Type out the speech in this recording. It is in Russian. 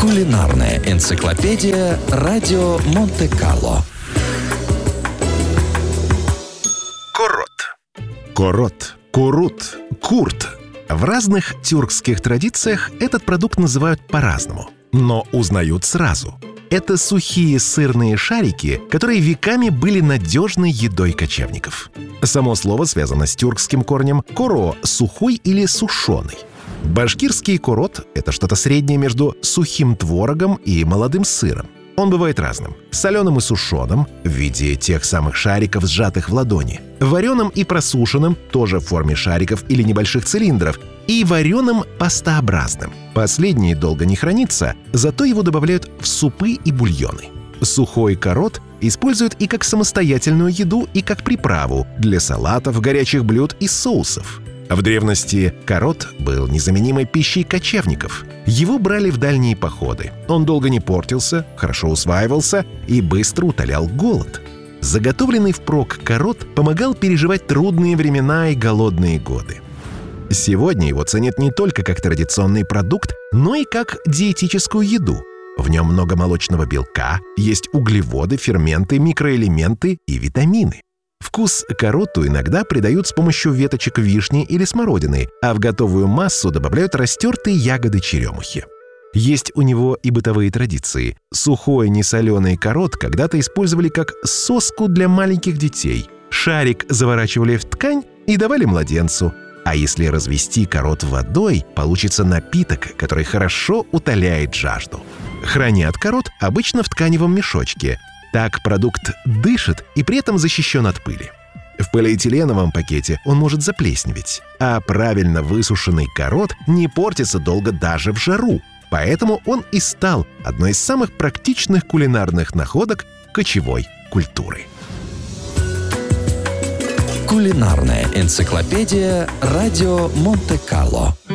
Кулинарная энциклопедия «Радио Монте-Карло». Корот, курут, курт. В разных тюркских традициях этот продукт называют по-разному, но узнают сразу. Это сухие сырные шарики, которые веками были надежной едой кочевников. Само слово связано с тюркским корнем «коро» — сухой или сушеный. Башкирский корот — это что-то среднее между сухим творогом и молодым сыром. Он бывает разным – соленым и сушеным, в виде тех самых шариков, сжатых в ладони, вареным и просушенным, тоже в форме шариков или небольших цилиндров, и вареным пастообразным. Последний долго не хранится, зато его добавляют в супы и бульоны. Сухой корот используют и как самостоятельную еду, и как приправу для салатов, горячих блюд и соусов. В древности корот был незаменимой пищей кочевников. Его брали в дальние походы. Он долго не портился, хорошо усваивался и быстро утолял голод. Заготовленный впрок корот помогал переживать трудные времена и голодные годы. Сегодня его ценят не только как традиционный продукт, но и как диетическую еду. В нем много молочного белка, есть углеводы, ферменты, микроэлементы и витамины. Вкус короту иногда придают с помощью веточек вишни или смородины, а в готовую массу добавляют растертые ягоды черемухи. Есть у него и бытовые традиции. Сухой несоленый корот когда-то использовали как соску для маленьких детей. Шарик заворачивали в ткань и давали младенцу. А если развести корот водой, получится напиток, который хорошо утоляет жажду. Хранят корот обычно в тканевом мешочке. Так продукт дышит и при этом защищен от пыли. В полиэтиленовом пакете он может заплесневеть, а правильно высушенный корот не портится долго даже в жару. Поэтому он и стал одной из самых практичных кулинарных находок кочевой культуры. Кулинарная энциклопедия «Радио Монте-Карло».